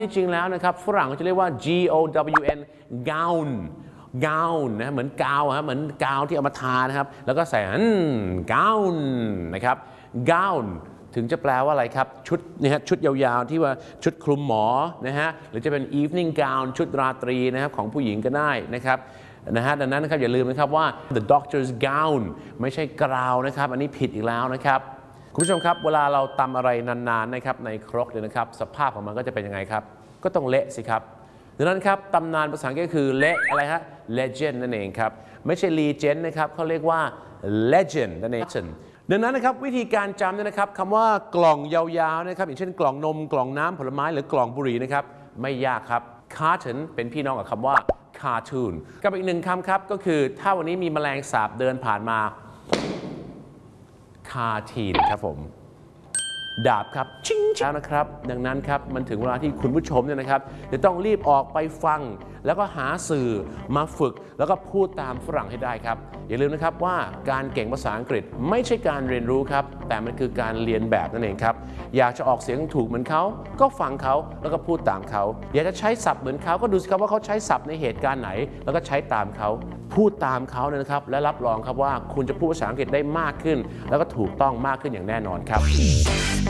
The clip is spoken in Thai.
ที่จริงแล้วนะครับฝรั่งเขาจะเรียกว่า gown gown gown นะเหมือนกาวเหมือนกาวที่เอามาทานะครับแล้วก็ใส่gown นะครับ gown ถึงจะแปลว่าอะไรครับชุดนะฮะชุดยาวๆที่ว่าชุดคลุมหมอนะฮะหรือจะเป็น evening gown ชุดราตรีนะครับของผู้หญิงก็ได้นะครับดังนั้นนะครับอย่าลืมนะครับว่า the doctor's gown ไม่ใช่กราวนะครับอันนี้ผิดอีกแล้วนะครับคุณผู้ชมครับเวลาเราตำอะไรนานๆนะครับในครกเนี่ยนะครับสภาพของมันก็จะเป็นยังไงครับก็ต้องเละสิครับดังนั้นครับตำนานภาษาอังกฤษก็คือเละอะไรฮะ legend นั่นเองครับไม่ใช่ legend นะครับเขาเรียกว่า legend นั่นเองดังนั้นนะครับวิธีการจำเนี่ยนะครับคำว่ากล่องยาวๆนะครับอย่างเช่นกล่องนมกล่องน้ำผลไม้หรือกล่องบุหรี่นะครับไม่ยากครับ carton เป็นพี่น้องกับคำว่า cartoon กับอีกหนึ่งคำครับก็คือถ้าวันนี้มีแมลงสาบเดินผ่านมา cartoon ครับผมดาบครับชิงแล้วนะครับดังนั้นครับมันถึงเวลาที่คุณผู้ชมเนี่ยนะครับจะต้องรีบออกไปฟังแล้วก็หาสื่อมาฝึกแล้วก็พูดตามฝรั่งให้ได้ครับอย่าลืมนะครับว่าการเก่งภาษาอังกฤษไม่ใช่การเรียนรู้ครับแต่มันคือการเรียนแบบนั่นเองครับอยากจะออกเสียงถูกเหมือนเขาก็ฟังเขาแล้วก็พูดตามเขาอยากจะใช้ศัพท์เหมือนเขาก็ดูสิครับว่าเขาใช้ศัพท์ในเหตุการณ์ไหนแล้วก็ใช้ตามเขาพูดตามเขาเนี่ยนะครับและรับรองครับว่าคุณจะพูดภาษาอังกฤษได้มากขึ้นแล้วก็ถูกต้องมากขึ้นอย่างแน่นอนครับ